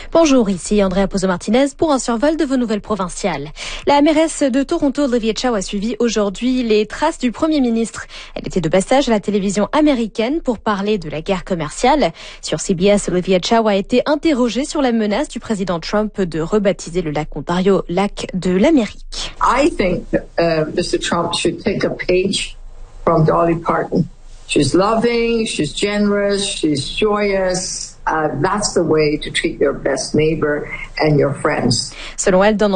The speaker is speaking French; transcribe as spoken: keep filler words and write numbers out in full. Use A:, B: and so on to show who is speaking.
A: Bonjour, ici Andrea Pozo-Martinez pour un survol de vos nouvelles provinciales. La mairesse de Toronto, Olivia Chow, a suivi aujourd'hui les traces du Premier ministre. Elle était de passage à la télévision américaine pour parler de la guerre commerciale. Sur C B S, Olivia Chow a été interrogée sur la menace du président Trump de rebaptiser le lac Ontario lac de l'Amérique.
B: I think uh, Mister Trump should take a page from Dolly Parton. She's loving, she's generous, she's joyous. Uh, that's the way to treat your best neighbor and your friends.
A: Selon elle, dans